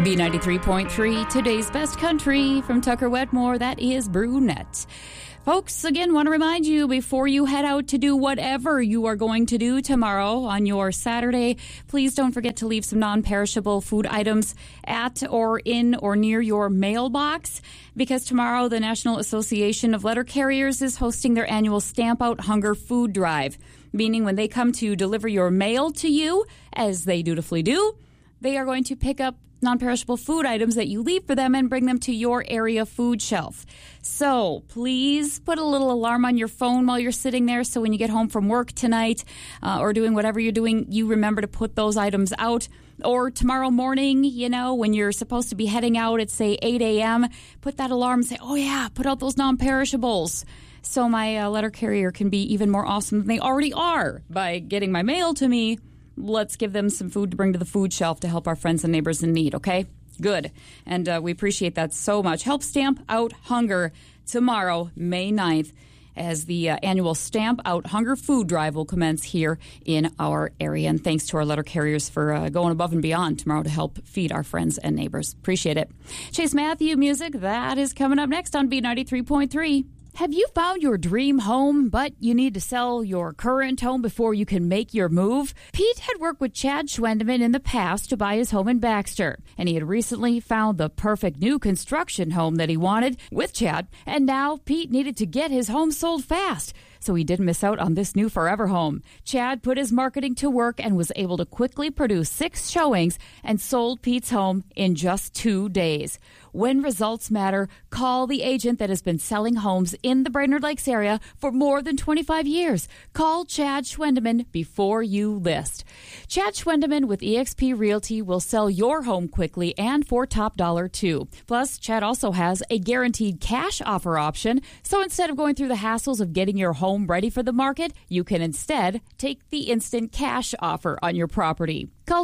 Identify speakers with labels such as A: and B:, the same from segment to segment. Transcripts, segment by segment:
A: B93.3, today's best country from Tucker Wetmore. That is Brunette. Folks, again, want to remind you before you head out to do whatever you are going to do tomorrow on your Saturday, please don't forget to leave some non-perishable food items at or in or near your mailbox, because tomorrow the National Association of Letter Carriers is hosting their annual Stamp Out Hunger Food Drive, meaning when they come to deliver your mail to you, as they dutifully do, they are going to pick up non-perishable food items that you leave for them and bring them to your area food shelf. So please put a little alarm on your phone while you're sitting there, so when you get home from work tonight or doing whatever you're doing, you remember to put those items out. Or tomorrow morning, you know, when you're supposed to be heading out at, say, 8 a.m., put that alarm and say, oh, yeah, put out those non-perishables. So my letter carrier can be even more awesome than they already are by getting my mail to me. Let's give them some food to bring to the food shelf to help our friends and neighbors in need, okay? Good. And we appreciate that so much. Help Stamp Out Hunger tomorrow, May 9th, as the annual Stamp Out Hunger Food Drive will commence here in our area. And thanks to our letter carriers for going above and beyond tomorrow to help feed our friends and neighbors. Appreciate it. Chase Matthew music, that is coming up next on B93.3. Have you found your dream home, but you need to sell your current home before you can make your move? Pete had worked with Chad Schwendeman in the past to buy his home in Baxter, and he had recently found the perfect new construction home that he wanted with Chad, and now Pete needed to get his home sold fast, so he didn't miss out on this new forever home. Chad put his marketing to work and was able to quickly produce 6 showings and sold Pete's home in just 2 days. When results matter, call the agent that has been selling homes in the Brainerd Lakes area for more than 25 years. Call Chad Schwendeman before you list. Chad Schwendeman with eXp Realty will sell your home quickly and for top dollar, too. Plus, Chad also has a guaranteed cash offer option, so instead of going through the hassles of getting your home ready for the market, you can instead take the instant cash offer on your property. Call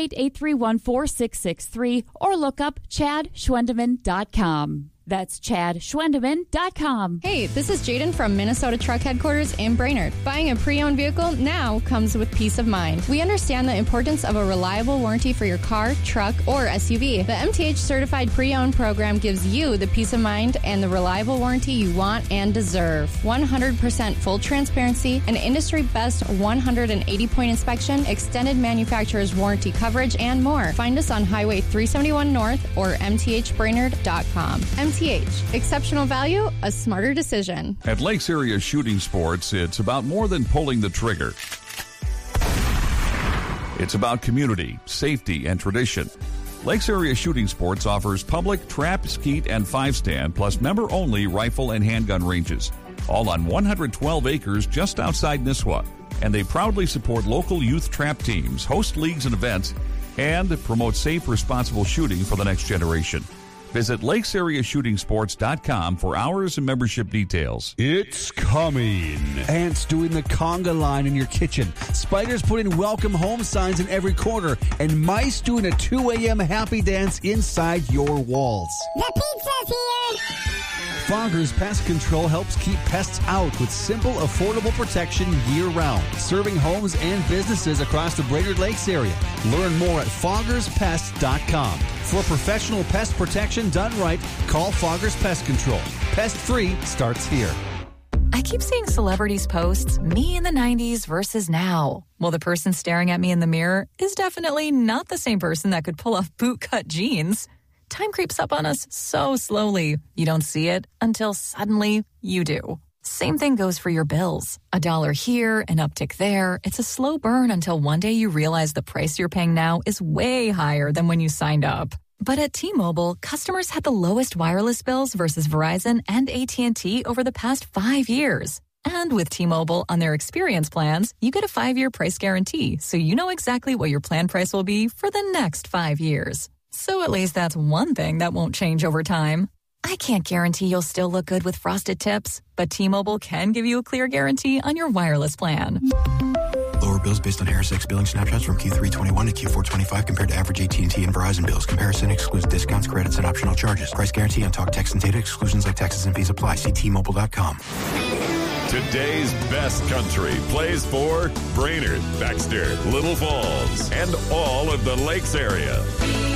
A: 218-831-4663 or look up ChadSchwendeman.com. That's ChadSchwendeman.com.
B: Hey, this is Jaden from Minnesota Truck Headquarters in Brainerd. Buying a pre-owned vehicle now comes with peace of mind. We understand the importance of a reliable warranty for your car, truck, or SUV. The MTH Certified Pre-Owned program gives you the peace of mind and the reliable warranty you want and deserve. 100% full transparency, an industry-best 180-point inspection, extended manufacturer's warranty coverage, and more. Find us on Highway 371 North or mthbrainerd.com. MTH. Exceptional value, a smarter decision.
C: At Lakes Area Shooting Sports, it's about more than pulling the trigger. It's about community, safety, and tradition. Lakes Area Shooting Sports offers public trap, skeet, and 5-stand, plus member-only rifle and handgun ranges, all on 112 acres just outside Nisswa. And they proudly support local youth trap teams, host leagues and events, and promote safe, responsible shooting for the next generation. Visit lakesareashootingsports.com for hours and membership details.
D: It's coming. Ants doing the conga line in your kitchen. Spiders putting welcome home signs in every corner. And mice doing a 2 a.m. happy dance inside your walls.
E: The pizza's here.
D: Foggers Pest Control helps keep pests out with simple, affordable protection year-round, serving homes and businesses across the Brainerd Lakes area. Learn more at foggerspest.com. For professional pest protection done right, call Foggers Pest Control. Pest-free starts here.
F: I keep seeing celebrities posts, me in the 90s versus now. Well, the person staring at me in the mirror is definitely not the same person that could pull off bootcut jeans. Time creeps up on us so slowly. You don't see it until suddenly you do. Same thing goes for your bills. $1 here, an uptick there. It's a slow burn until one day you realize the price you're paying now is way higher than when you signed up. But at T-Mobile, customers had the lowest wireless bills versus Verizon and AT&T over the past 5 years. And with T-Mobile on their experience plans, you get a 5-year price guarantee, so you know exactly what your plan price will be for the next 5 years. So at least that's one thing that won't change over time. I can't guarantee you'll still look good with frosted tips, but T-Mobile can give you a clear guarantee on your wireless plan.
G: Lower bills based on Harris X billing snapshots from Q3 21 to Q4 25 compared to average AT&T and Verizon bills. Comparison excludes discounts, credits, and optional charges. Price guarantee on talk, text, and data. Exclusions like taxes and fees apply. See T-Mobile.com.
H: Today's best country plays for Brainerd, Baxter, Little Falls, and all of the Lakes area.